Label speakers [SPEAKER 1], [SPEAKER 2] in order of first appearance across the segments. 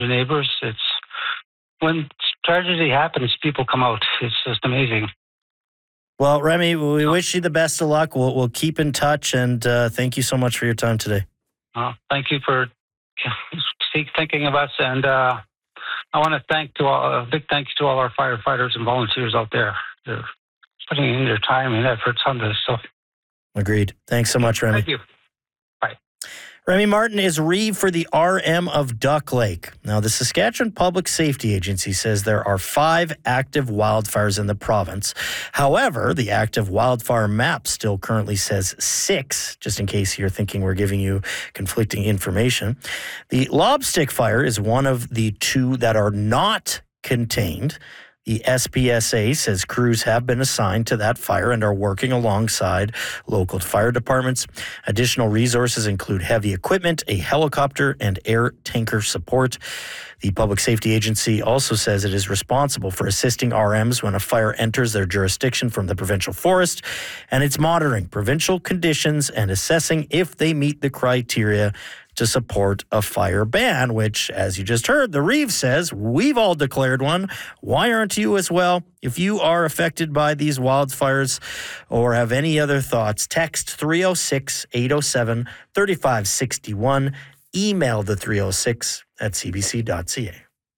[SPEAKER 1] the neighbors. It's when tragedy happens, people come out. It's just amazing.
[SPEAKER 2] Well, Remy, we wish you the best of luck. We'll keep in touch, and thank you so much for your time today.
[SPEAKER 1] Thank you for thinking of us, and I want to a big thanks to all our firefighters and volunteers out there. They're putting in their time and efforts on this. So,
[SPEAKER 2] agreed. Thanks so much, Remy.
[SPEAKER 1] Thank you. Bye.
[SPEAKER 2] Remy Martin is Reeve for the RM of Duck Lake. Now, the Saskatchewan Public Safety Agency says there are 5 active wildfires in the province. However, the active wildfire map still currently says 6, just in case you're thinking we're giving you conflicting information. The Lobstick fire is one of the 2 that are not contained. The SPSA says crews have been assigned to that fire and are working alongside local fire departments. Additional resources include heavy equipment, a helicopter, and air tanker support. The Public Safety Agency also says it is responsible for assisting RMs when a fire enters their jurisdiction from the provincial forest, and it's monitoring provincial conditions and assessing if they meet the criteria to support a fire ban, which, as you just heard, the Reeve says, we've all declared one. Why aren't you as well? If you are affected by these wildfires or have any other thoughts, text 306-807-3561. Email the 306 at cbc.ca.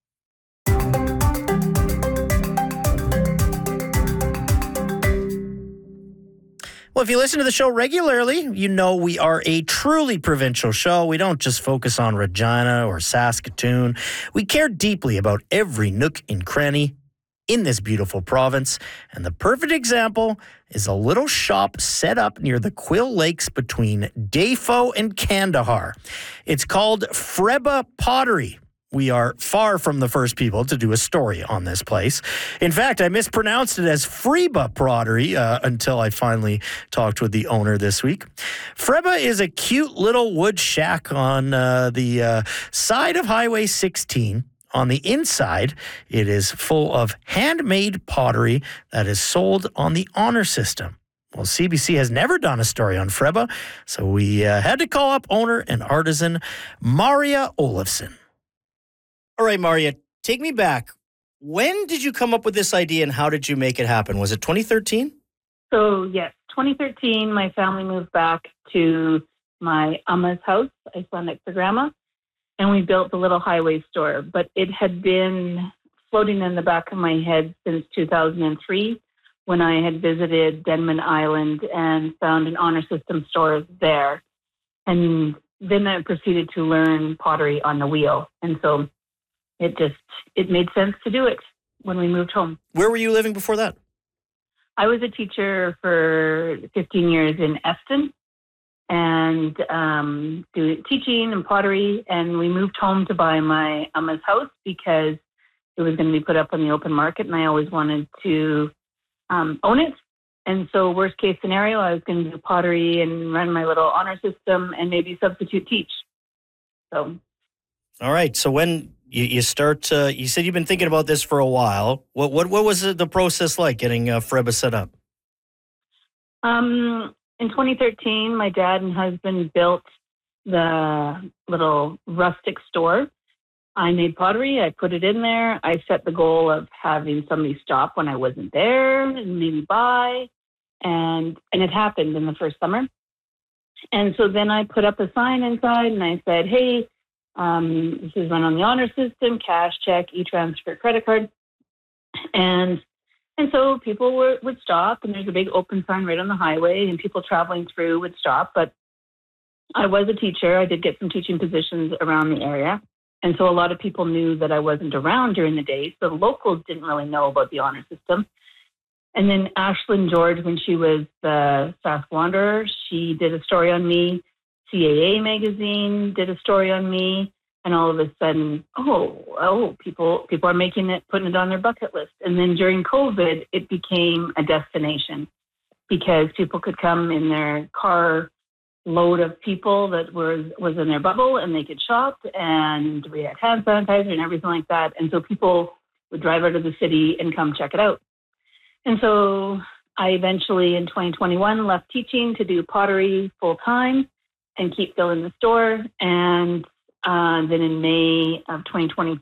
[SPEAKER 2] Well, if you listen to the show regularly, you know we are a truly provincial show. We don't just focus on Regina or Saskatoon. We care deeply about every nook and cranny in this beautiful province. And the perfect example is a little shop set up near the Quill Lakes between Dafo and Kandahar. It's called Freba Pottery. We are far from the first people to do a story on this place. In fact, I mispronounced it as Freba Pottery until I finally talked with the owner this week. Freba is a cute little wood shack on the side of Highway 16. On the inside, it is full of handmade pottery that is sold on the honor system. Well, CBC has never done a story on Freba, so we had to call up owner and artisan Maria Olofsson. All right, Maria, take me back. When did you come up with this idea and how did you make it happen? Was it 2013?
[SPEAKER 3] So, yes, 2013, my family moved back to my Amma's house, Iceland next to Grandma, and we built the little highway store. But it had been floating in the back of my head since 2003 when I had visited Denman Island and found an honor system store there. And then I proceeded to learn pottery on the wheel. And so it made sense to do it when we moved home.
[SPEAKER 2] Where were you living before that?
[SPEAKER 3] I was a teacher for 15 years in Eston and doing teaching and pottery. And we moved home to buy my Amma's house because it was going to be put up on the open market, and I always wanted to own it. And so worst case scenario, I was going to do pottery and run my little honor system and maybe substitute teach. So.
[SPEAKER 2] All right. So when you start, you said you've been thinking about this for a while. What was the process like getting Freba set up?
[SPEAKER 3] In 2013, my dad and husband built the little rustic store. I made pottery. I put it in there. I set the goal of having somebody stop when I wasn't there and maybe buy. And it happened in the first summer. And so then I put up a sign inside and I said, hey, this is run on the honor system, cash, check, e-transfer, credit card. And so people would stop, and there's a big open sign right on the highway, and people traveling through would stop. But I was a teacher. I did get some teaching positions around the area. And so a lot of people knew that I wasn't around during the day. So the locals didn't really know about the honor system. And then Ashlyn George, when she was the Sask Wanderer, she did a story on me. CAA magazine did a story on me. And all of a sudden, people are making it, putting it on their bucket list. And then during COVID, it became a destination because people could come in their car load of people that was in their bubble, and they could shop, and we had hand sanitizer and everything like that. And so people would drive out of the city and come check it out. And so I eventually in 2021 left teaching to do pottery full time and keep filling the store. And Then in May of 2020,